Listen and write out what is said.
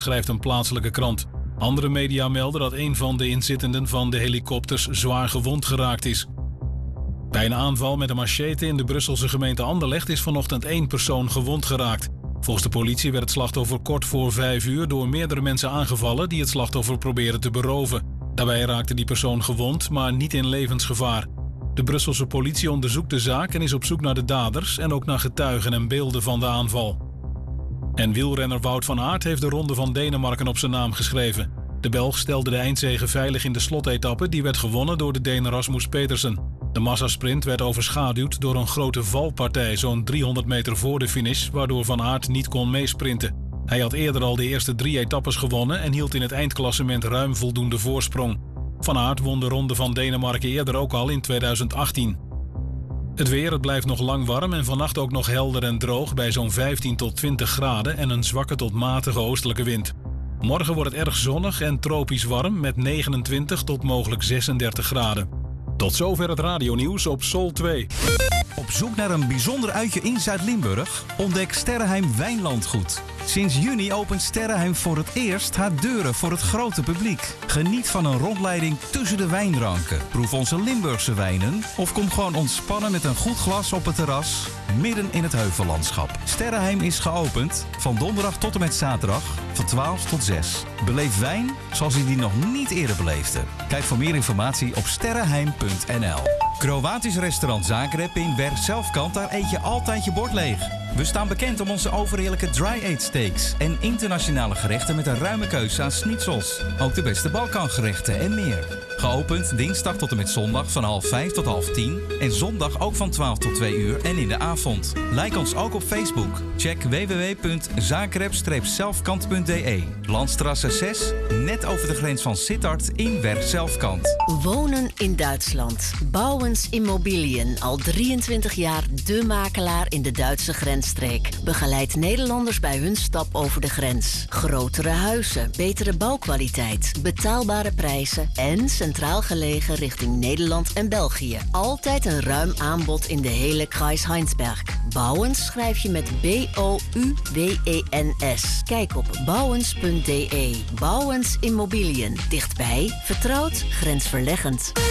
schrijft een plaatselijke krant. Andere media melden dat een van de inzittenden van de helikopters zwaar gewond geraakt is. Bij een aanval met een machete in de Brusselse gemeente Anderlecht is vanochtend 1 persoon gewond geraakt. Volgens de politie werd het slachtoffer kort voor 5 uur door meerdere mensen aangevallen die het slachtoffer proberen te beroven. Daarbij raakte die persoon gewond, maar niet in levensgevaar. De Brusselse politie onderzoekt de zaak en is op zoek naar de daders en ook naar getuigen en beelden van de aanval. En wielrenner Wout van Aert heeft de Ronde van Denemarken op zijn naam geschreven. De Belg stelde de eindzege veilig in de slotetappe, die werd gewonnen door de Deen Rasmus Petersen. De massasprint werd overschaduwd door een grote valpartij zo'n 300 meter voor de finish, waardoor Van Aert niet kon meesprinten. Hij had eerder al de eerste 3 etappes gewonnen en hield in het eindklassement ruim voldoende voorsprong. Van Aert won de Ronde van Denemarken eerder ook al in 2018. Het weer, het blijft nog lang warm en vannacht ook nog helder en droog bij zo'n 15 tot 20 graden en een zwakke tot matige oostelijke wind. Morgen wordt het erg zonnig en tropisch warm met 29 tot mogelijk 36 graden. Tot zover het radionieuws op Sol 2. Op zoek naar een bijzonder uitje in Zuid-Limburg? Ontdek Sterrenheim Wijnlandgoed. Sinds juni opent Sterrenheim voor het eerst haar deuren voor het grote publiek. Geniet van een rondleiding tussen de wijnranken. Proef onze Limburgse wijnen of kom gewoon ontspannen met een goed glas op het terras midden in het heuvellandschap. Sterrenheim is geopend van donderdag tot en met zaterdag van 12 tot 6. Beleef wijn zoals je die nog niet eerder beleefde. Kijk voor meer informatie op sterrenheim.nl. Kroatisch restaurant Zagreb in Werkzelfkant, daar eet je altijd je bord leeg. We staan bekend om onze overheerlijke dry-aged steaks en internationale gerechten met een ruime keuze aan schnitzels. Ook de beste Balkangerechten en meer. Geopend dinsdag tot en met zondag van 5:30 tot 9:30 en zondag ook van 12 tot 2 uur en in de avond. Like ons ook op Facebook. Check www.zagreb-zelfkant.de. Landstrasse 6, net over de grens van Sittard in Werkzelfkant. Wonen in Duitsland. Bouwens Immobilien. Al 23 jaar de makelaar in de Duitse grensstreek. Begeleidt Nederlanders bij hun stap over de grens. Grotere huizen, betere bouwkwaliteit, betaalbare prijzen en centraal gelegen richting Nederland en België. Altijd een ruim aanbod in de hele Kreis Heinsberg. Bouwens schrijf je met B-O-U-W-E-N-S. Kijk op bouwens.de. Bouwens Immobilien. Dichtbij, vertrouwd, grensverleggend.